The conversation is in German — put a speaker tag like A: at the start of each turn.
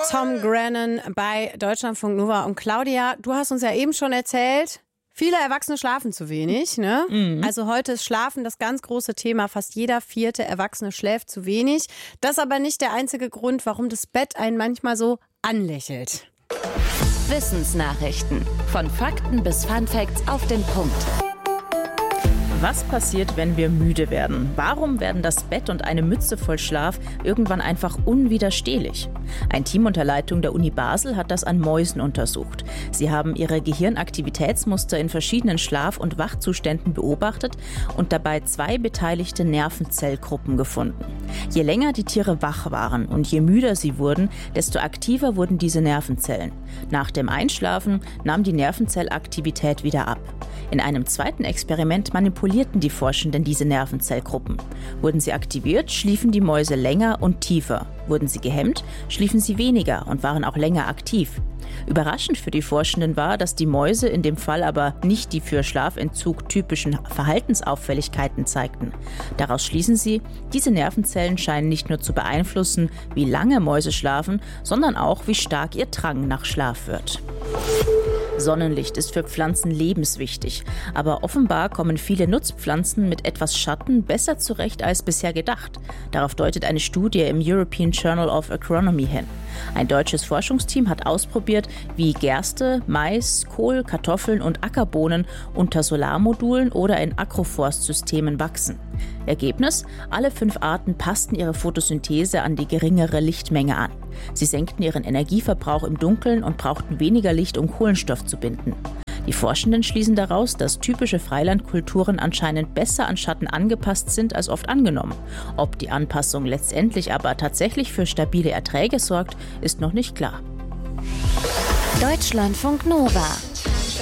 A: Tom Grennan bei Deutschlandfunk Nova. Und Claudia, du hast uns ja eben schon erzählt, viele Erwachsene schlafen zu wenig, ne? Also heute ist Schlafen das ganz große Thema. Fast jeder 4. Erwachsene schläft zu wenig. Das ist aber nicht der einzige Grund, warum das Bett einen manchmal so anlächelt.
B: Wissensnachrichten. Von Fakten bis Funfacts auf den Punkt.
C: Was passiert, wenn wir müde werden? Warum werden das Bett und eine Mütze voll Schlaf irgendwann einfach unwiderstehlich? Ein Team unter Leitung der Uni Basel hat das an Mäusen untersucht. Sie haben ihre Gehirnaktivitätsmuster in verschiedenen Schlaf- und Wachzuständen beobachtet und dabei 2 beteiligte Nervenzellgruppen gefunden. Je länger die Tiere wach waren und je müder sie wurden, desto aktiver wurden diese Nervenzellen. Nach dem Einschlafen nahm die Nervenzellaktivität wieder ab. In einem zweiten Experiment manipulierten die Forschenden diese Nervenzellgruppen. Wurden sie aktiviert, schliefen die Mäuse länger und tiefer. Wurden sie gehemmt, schliefen sie weniger und waren auch länger aktiv. Überraschend für die Forschenden war, dass die Mäuse in dem Fall aber nicht die für Schlafentzug typischen Verhaltensauffälligkeiten zeigten. Daraus schließen sie, diese Nervenzellen scheinen nicht nur zu beeinflussen, wie lange Mäuse schlafen, sondern auch, wie stark ihr Drang nach Schlaf wird. Sonnenlicht ist für Pflanzen lebenswichtig, aber offenbar kommen viele Nutzpflanzen mit etwas Schatten besser zurecht als bisher gedacht. Darauf deutet eine Studie im European Journal of Agronomy hin. Ein deutsches Forschungsteam hat ausprobiert, wie Gerste, Mais, Kohl, Kartoffeln und Ackerbohnen unter Solarmodulen oder in Agroforstsystemen wachsen. Ergebnis: Alle 5 Arten passten ihre Photosynthese an die geringere Lichtmenge an. Sie senkten ihren Energieverbrauch im Dunkeln und brauchten weniger Licht, um Kohlenstoff zu binden. Die Forschenden schließen daraus, dass typische Freilandkulturen anscheinend besser an Schatten angepasst sind als oft angenommen. Ob die Anpassung letztendlich aber tatsächlich für stabile Erträge sorgt, ist noch nicht klar.
B: Deutschlandfunk Nova.